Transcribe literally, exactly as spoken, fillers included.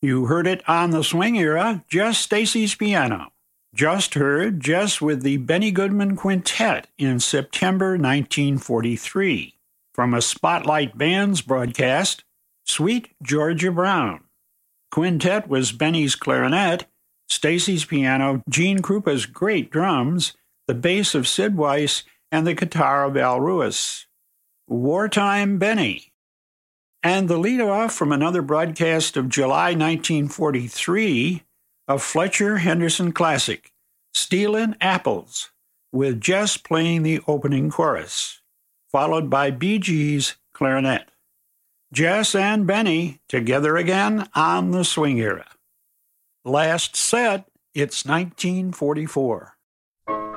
You heard it on the swing era, Jess Stacy's Piano. Just heard Jess with the Benny Goodman Quintet in September nineteen forty-three. From a Spotlight Bands broadcast, Sweet Georgia Brown. Quintet was Benny's clarinet, Stacy's piano, Gene Krupa's great drums, the bass of Sid Weiss, and the guitar of Al Ruiz. Wartime Benny. And the lead-off from another broadcast of July nineteen forty-three, a Fletcher Henderson classic, Stealin' Apples, with Jess playing the opening chorus, followed by Bee Gees clarinet. Jess and Benny together again on the swing era. Last set, it's nineteen forty-four.